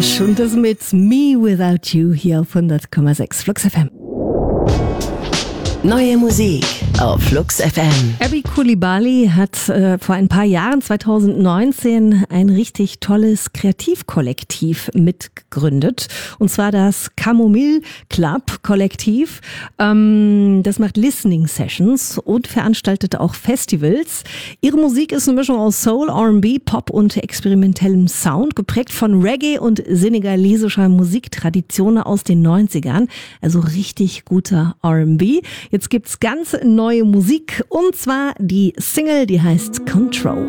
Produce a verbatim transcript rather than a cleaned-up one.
Cash und das mit Me Without You hier auf hundert Komma sechs Flux F M. Neue Musik auf Flux F M. Abby Coulibaly hat äh, vor ein paar Jahren, zwanzig neunzehn, ein richtig tolles Kreativkollektiv mitgegründet. Und zwar das Camomille Club Kollektiv. Ähm, das macht Listening Sessions und veranstaltet auch Festivals. Ihre Musik ist eine Mischung aus Soul, R and B, Pop und experimentellem Sound, geprägt von Reggae und senegalesischer Musiktraditionen aus den neunzigern. Also richtig guter R and B. Jetzt gibt's ganz neue Musik und zwar die Single, die heißt Control.